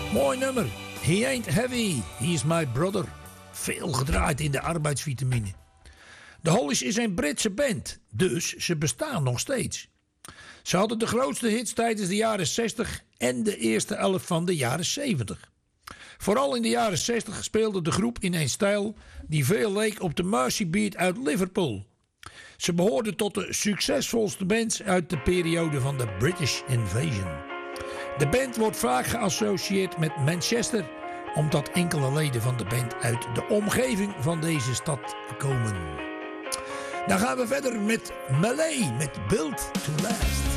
Mooi nummer. He ain't heavy, he's my brother. Veel gedraaid in de arbeidsvitamine. De Hollies is een Britse band, dus ze bestaan nog steeds. Ze hadden de grootste hits tijdens de jaren 60 en de eerste helft van de jaren 70. Vooral in de jaren 60 speelde de groep in een stijl die veel leek op de Mersey Beat uit Liverpool. Ze behoorden tot de succesvolste bands uit de periode van de British Invasion. De band wordt vaak geassocieerd met Manchester, omdat enkele leden van de band uit de omgeving van deze stad komen. Dan gaan we verder met Malay met Built to Last.